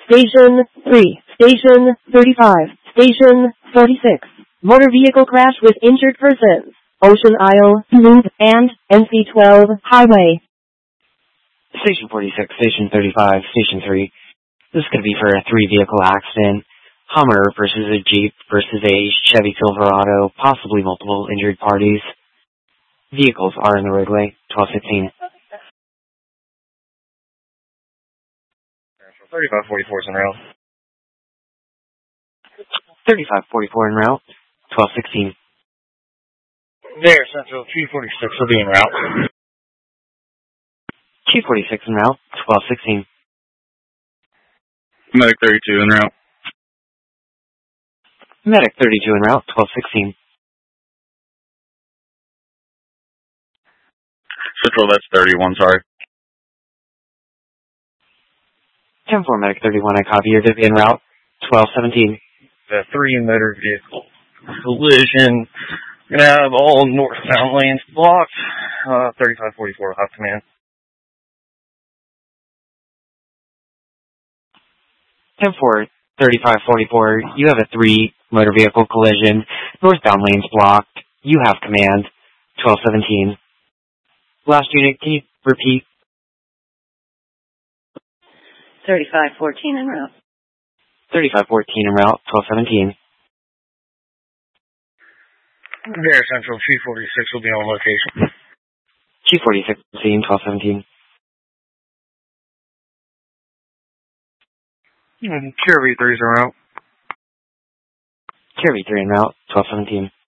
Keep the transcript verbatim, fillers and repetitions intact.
Station three, Station thirty-five, Station forty-six. Motor vehicle crash with injured persons. Ocean Isle, Loop, and N C twelve Highway. Station forty-six, Station thirty-five, Station three. This could be for a three-vehicle accident. Hummer versus a Jeep versus a Chevy Silverado, possibly multiple injured parties. Vehicles are in the roadway. twelve fifteen. thirty-five forty-four is en route. thirty-five forty-four en route. twelve sixteen. There, Central two forty-six will be en route. two forty-six en route. twelve sixteen. Medic thirty-two en route. Medic thirty-two en route. twelve sixteen. Central, that's thirty-one, sorry. ten four, Medic thirty-one, I copy. You're going to be en route. twelve seventeen. The three motor vehicle collision. Gonna have all northbound lanes blocked. Uh, thirty-five forty-four will have command. ten four, thirty-five forty-four. You have a three motor vehicle collision. Northbound lanes blocked. You have command. twelve seventeen. Last unit, can you repeat? thirty-five fourteen en route. thirty-five fourteen en route. twelve seventeen. There, Central two forty-six will be on location. two forty-six, twelve seventeen. Mm, Q R V three is en route. Q R V three en route. twelve seventeen.